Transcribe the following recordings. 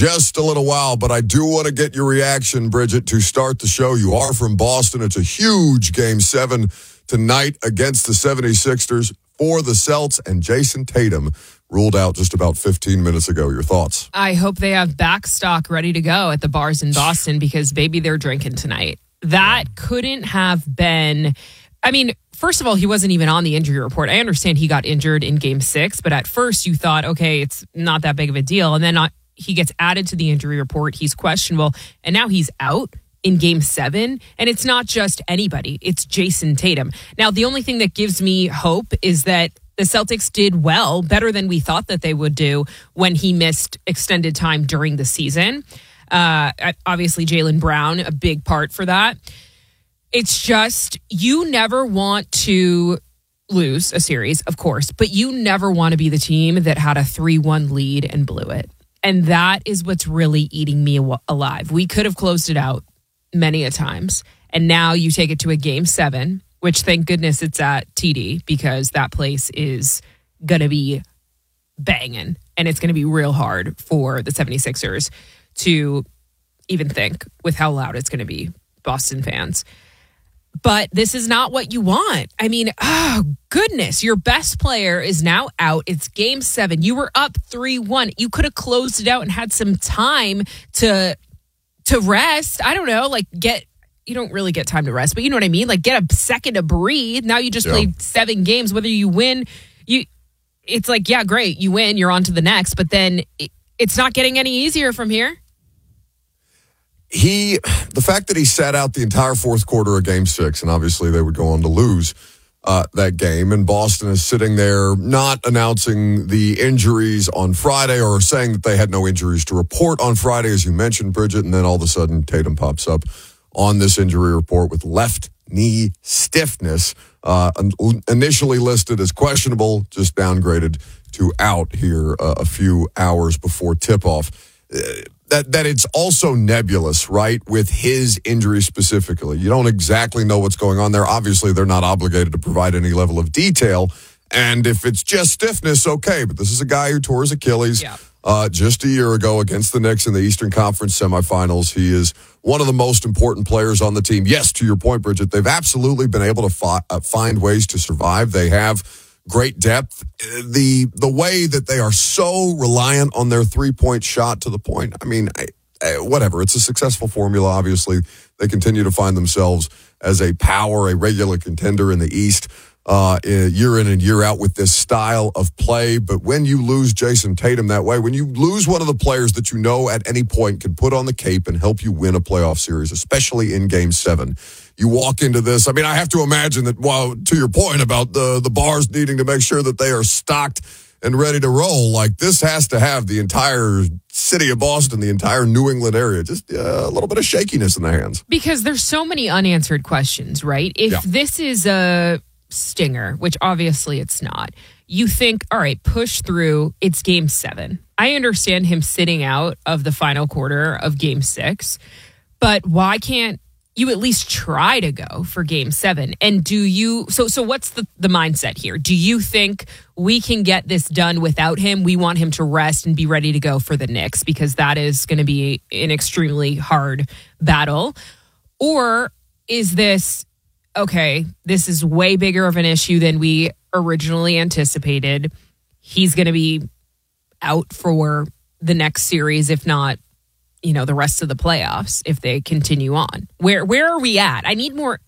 just a little while, but I do want to get your reaction, Bridget, to start the show. You are from Boston. It's a huge Game 7 tonight against the 76ers for the Celts, and Jason Tatum ruled out just about 15 minutes ago. Your thoughts? I hope they have back stock ready to go at the bars in Boston because, baby, they're drinking tonight. That couldn't have been... I mean, first of all, he wasn't even on the injury report. I understand he got injured in Game 6, but at first you thought, okay, it's not that big of a deal. And then he gets added to the injury report. He's questionable, and now he's out in Game 7. And it's not just anybody. It's Jason Tatum. Now, the only thing that gives me hope is that the Celtics did well, better than we thought that they would do when he missed extended time during the season. Obviously, Jaylen Brown, a big part for that. It's just, you never want to lose a series, of course, but you never want to be the team that had a 3-1 lead and blew it. And that is what's really eating me alive. We could have closed it out many a times. And now you take it to a Game 7, which thank goodness it's at TD, because that place is going to be banging. And it's going to be real hard for the 76ers to even think with how loud it's going to be, Boston fans. But this is not what you want. I mean, oh, goodness. Your best player is now out. It's Game 7. You were up 3-1. You could have closed it out and had some time to rest. I don't know, you don't really get time to rest, but you know what I mean? Like, get a second to breathe. Now you just played 7 games. Whether you win, it's like, yeah, great. You win, you're on to the next. But then it's not getting any easier from here. The fact that he sat out the entire fourth quarter of Game 6, and obviously they would go on to lose that game, and Boston is sitting there not announcing the injuries on Friday or saying that they had no injuries to report on Friday, as you mentioned, Bridget, and then all of a sudden Tatum pops up on this injury report with left knee stiffness, initially listed as questionable, just downgraded to out here a few hours before tip-off. That it's also nebulous, right, with his injury specifically. You don't exactly know what's going on there. Obviously, they're not obligated to provide any level of detail. And if it's just stiffness, okay. But this is a guy who tore his Achilles just a year ago against the Knicks in the Eastern Conference semifinals. He is one of the most important players on the team. Yes, to your point, Bridget, they've absolutely been able to find ways to survive. They have great depth. The way that they are so reliant on their three-point shot to the point, I mean, whatever. It's a successful formula, obviously. They continue to find themselves as a regular contender in the East year in and year out with this style of play. But when you lose Jason Tatum that way, when you lose one of the players that you know at any point can put on the cape and help you win a playoff series, especially in Game 7, you walk into this. I mean, I have to imagine that, to your point about the bars needing to make sure that they are stocked and ready to roll, like this has to have the entire city of Boston, the entire New England area, just a little bit of shakiness in their hands. Because there's so many unanswered questions, right? If this is a stinger, which obviously it's not, you think, all right, push through. It's Game 7. I understand him sitting out of the final quarter of Game 6, but why can't you at least try to go for Game 7? And do you, so what's the mindset here? Do you think we can get this done without him? We want him to rest and be ready to go for the Knicks because that is going to be an extremely hard battle. Or is this, okay, this is way bigger of an issue than we originally anticipated. He's going to be out for the next series, if not, the rest of the playoffs if they continue on. Where are we at? I need more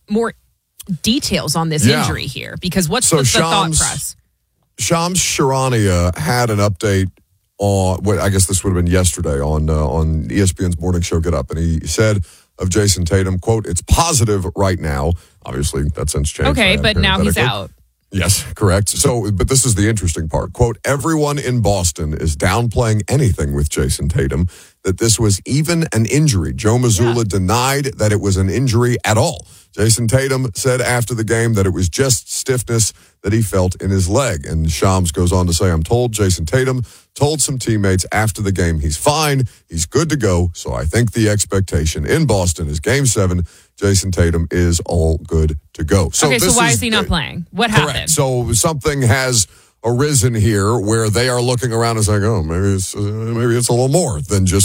details on this injury here because what's the thought press? Shams Charania had an update on, I guess this would have been yesterday on ESPN's morning show Get Up, and he said of Jason Tatum, quote, "It's positive right now." Obviously, that since changed. Okay, but now he's out. Yes, correct. So, but this is the interesting part. Quote, "Everyone in Boston is downplaying anything with Jason Tatum, that this was even an injury. Joe Mazzulla denied that it was an injury at all. Jason Tatum said after the game that it was just stiffness that he felt in his leg." And Shams goes on to say, "I'm told Jason Tatum told some teammates after the game he's fine, he's good to go. So I think the expectation in Boston is Game 7. Jason Tatum is all good to go." So okay, so why is he not playing? What happened? So something has arisen here where they are looking around and saying, oh, maybe it's a little more than just